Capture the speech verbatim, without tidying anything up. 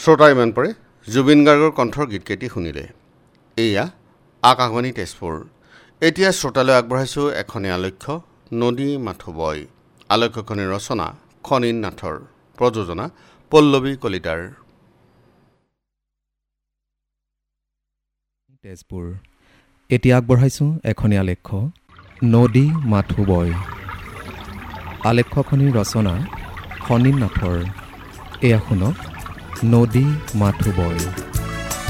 শ্ৰোতা ইমান পৰে জুবিন গাৰ্গৰ কণ্ঠৰ গীতকেইটি শুনিলে। এয়া আকাশবাণী তেজপুৰ। এতিয়া শ্ৰোতালৈ আগবঢ়াইছোঁ এখনি আলক্ষ্য নদী মাথো বয়। আলক্ষ্যখনিৰ ৰচনা খনিন নাথৰ, প্ৰযোজনা পল্লৱী কলিতাৰ। তেজপুৰ। এতিয়া আগবঢ়াইছোঁ এখনি আলেখ্য নদী মাথো বয়। আলেখ্যখনিৰ ৰচনা খনিন নাথৰ। এয়া শুনক নদী মাথো বয়।